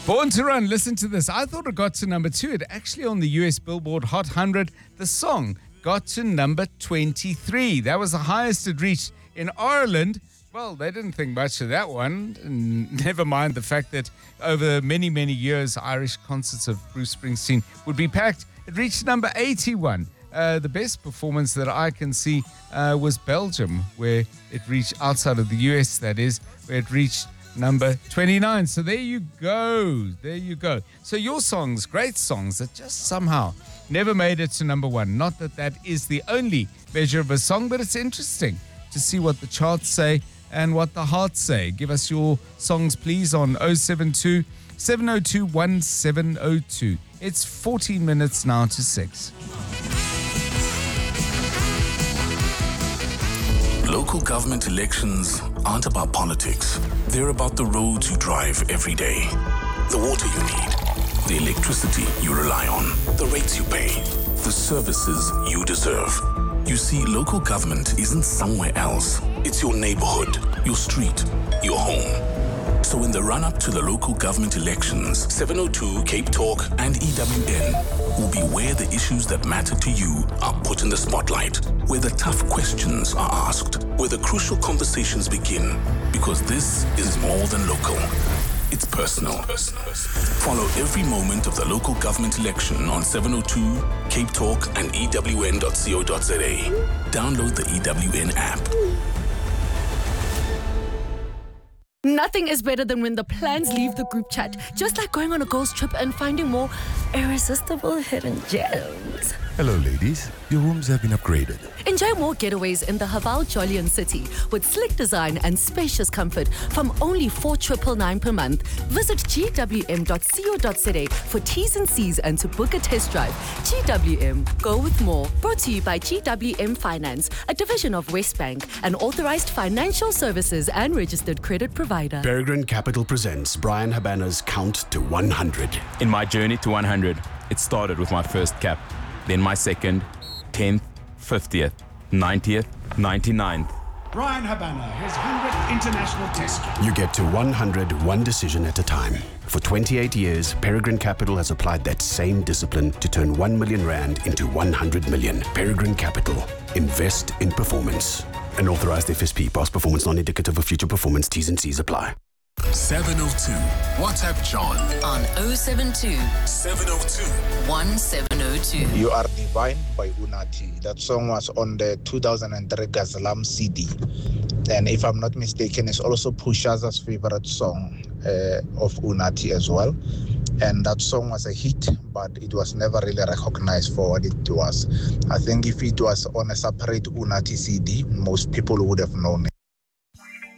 Born to Run, listen to this. I thought it got to number 2. It actually on the US Billboard Hot 100. The song got to number 23. That was the highest it reached in Ireland. Well, they didn't think much of that one. Never mind the fact that over many, many years, Irish concerts of Bruce Springsteen would be packed. It reached number 81. The best performance that I can see was Belgium, where it reached, outside of the US, that is, where it reached number 29. So there you go. There you go. So your songs, great songs that just somehow never made it to number 1. Not that that is the only measure of a song, but it's interesting to see what the charts say and what the hearts say. Give us your songs, please, on 072 702 1702. It's 14 minutes now to 6. Local government elections aren't about politics. They're about the roads you drive every day, the water you need, the electricity you rely on, the rates you pay, the services you deserve. You see, local government isn't somewhere else. It's your neighborhood, your street, your home. So in the run-up to the local government elections, 702, Cape Talk, and EWN will be where the issues that matter to you are put in the spotlight, where the tough questions are asked, where the crucial conversations begin, because this is more than local. It's personal. Follow every moment of the local government election on 702, Cape Talk, and EWN.co.za. Download the EWN app. Nothing is better than when the plans leave the group chat. Just like going on a girls' trip and finding more irresistible hidden gems. Hello, ladies. Your rooms have been upgraded. Enjoy more getaways in the Haval Jolian City with slick design and spacious comfort from only $4,999 per month. Visit gwm.co.za for T's and C's and to book a test drive. GWM, go with more. Brought to you by GWM Finance, a division of Westbank, an authorized financial services and registered credit provider. Peregrine Capital presents Brian Habana's Count to 100. In my journey to 100, it started with my first cap, then my second, 10th, 50th, 90th, 99th. Brian Habana, his 100th international test. You get to 100 one decision at a time. For 28 years, Peregrine Capital has applied that same discipline to turn 1 million rand into 100 million. Peregrine Capital. Invest in performance. An authorized FSP. Past performance non-indicative of future performance. T's and C's apply. 702. WhatsApp John on 072 702 1702. You Are Divine by Unathi. That song was on the 2003 Gazalam CD. And if I'm not mistaken, it's also Pushaza's favorite song of Unathi as well. And that song was a hit, but it was never really recognized for what it was. I think if it was on a separate Unathi CD, most people would have known it.